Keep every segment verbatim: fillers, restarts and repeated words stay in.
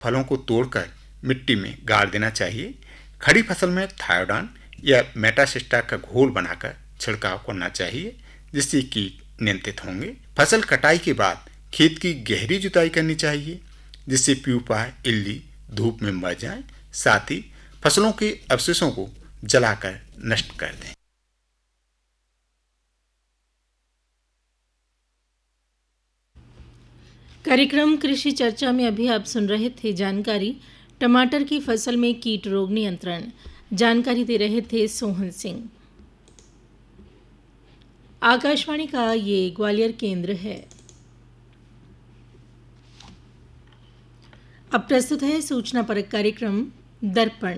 फलों को तोड़कर मिट्टी में गाड़ देना चाहिए। खड़ी फसल में थायोडान या मेटासिस्टा का घोल बनाकर छिड़काव करना चाहिए, जिससे कीट नियंत्रित होंगे। फसल कटाई के बाद खेत की गहरी जुताई करनी चाहिए, जिससे प्यूपा, इल्ली धूप में मर जाएं। साथ ही फसलों के अवशेषों को जलाकर नष्ट कर दें। कार्यक्रम कृषि चर्चा में अभी आप सुन रहे थे जानकारी टमाटर की फसल में कीट रोग नियंत्रण। जानकारी दे रहे थे सोहन सिंह। आकाशवाणी का ये ग्वालियर केंद्र है। अब प्रस्तुत है सूचना परक कार्यक्रम दर्पण।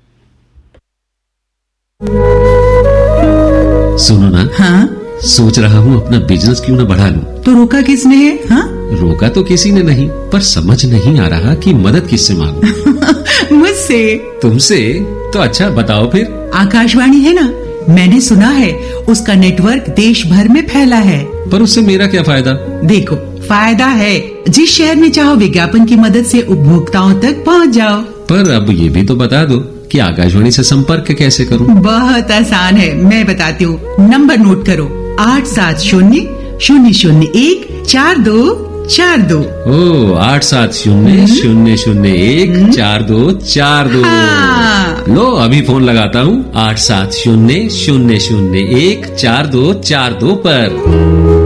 सुनो ना। हाँ, सोच रहा हूँ अपना बिजनेस क्यों न बढ़ा लूं। तो रोका किसने है? हाँ, रोका तो किसी ने नहीं, पर समझ नहीं आ रहा कि मदद किससे मांगूं। मुझसे। तुमसे? तो अच्छा बताओ फिर। आकाशवाणी है ना, मैंने सुना है उसका नेटवर्क देश भर में फैला है। पर उससे मेरा क्या फायदा? देखो, फायदा है। जिस शहर में चाहो विज्ञापन की मदद से उपभोक्ताओं तक पहुंच जाओ। पर अब ये भी तो बता दो कि आकाशवाणी से संपर्क कैसे करूं? बहुत आसान है, मैं बताती हूँ। नंबर नोट करो, आठ सात शून्य शून्य शून्य एक चार दो चार दो। ओ, आठ सात शून्य शून्य शून्य एक चार दो चार दो। हाँ। लो अभी फोन लगाता हूँ आठ सात शून्य शून्य शून्य एक चार दो चार दो पर।